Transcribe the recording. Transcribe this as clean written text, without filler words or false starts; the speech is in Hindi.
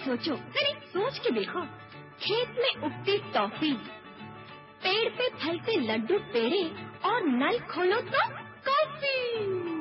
सोचो, जरा सोच के देखो। खेत में उगती टॉफी, पेड़ पे फलते लड्डू पेड़े और नल खोलो तो कॉफी।